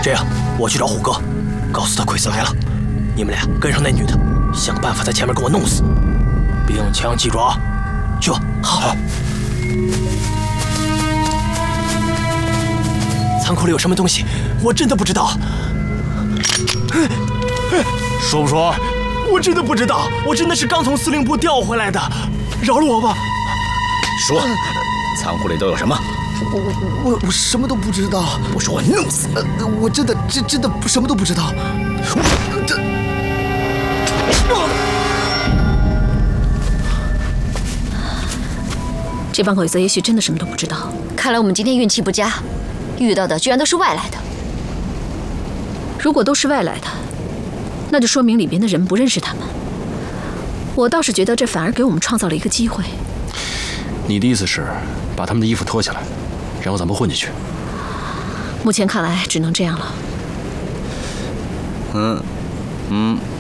这样，我去找虎哥，告诉他鬼子来了，你们俩跟上那女的，想办法在前面给我弄死，并枪记住啊！去吧。好。仓库里有什么东西，我真的不知道。 说不说？ 我真的不知道，我真的是刚从司令部调回来的，饶了我吧。 说，仓库里都有什么？ 我什么都不知道。 不说我弄死你！ 我真的什么都不知道。 这帮鬼子也许真的什么都不知道。 看来我们今天运气不佳，遇到的居然都是外来的。 如果都是外来的，那就说明里边的人不认识他们。我倒是觉得这反而给我们创造了一个机会。 你的意思是把他们的衣服脱下来，然后咱们混进去？ 目前看来只能这样了。